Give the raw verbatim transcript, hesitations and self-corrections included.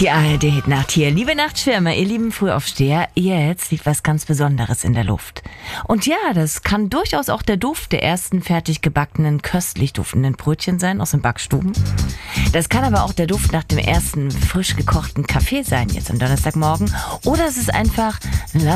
Die A R D-Nacht hier. Liebe Nachtschwärmer, ihr lieben Frühaufsteher, jetzt liegt was ganz Besonderes in der Luft. Und ja, das kann durchaus auch der Duft der ersten fertig gebackenen, köstlich duftenden Brötchen sein aus den Backstuben. Das kann aber auch der Duft nach dem ersten frisch gekochten Kaffee sein, jetzt am Donnerstagmorgen. Oder es ist einfach